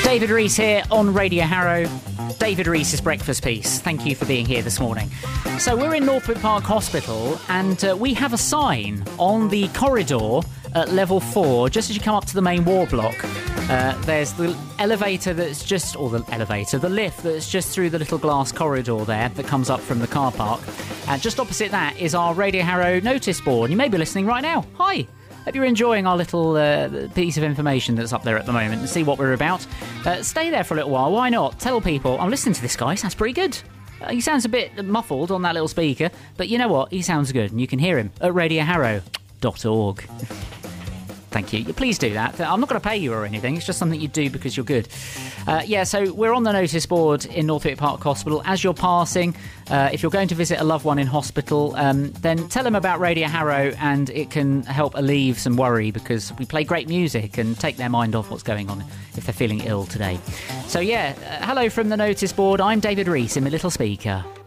David Rees here on Radio Harrow. David Rees' Breakfast Piece. Thank you for being here this morning. So we're in Northwick Park Hospital and we have a sign on the corridor at level 4, just as you come up to the main ward block. There's the elevator that's just, or the lift that's just through the little glass corridor there that comes up from the car park. And just opposite that is our Radio Harrow notice board. You may be listening right now. Hi. Hope you're enjoying our little piece of information that's up there at the moment and see what we're about. Stay there for a little while. Why not? Tell people, I'm listening to this guy. Sounds pretty good. He sounds a bit muffled on that little speaker, but you know what? He sounds good, and you can hear him at radioharrow.org. Thank you. Please do that. I'm not going to pay you or anything. It's just something you do because you're good. So we're on the notice board in Northwick Park Hospital. As you're passing, if you're going to visit a loved one in hospital, then tell them about Radio Harrow and it can help alleviate some worry because we play great music and take their mind off what's going on if they're feeling ill today. So hello from the notice board. I'm David Rees in my little speaker.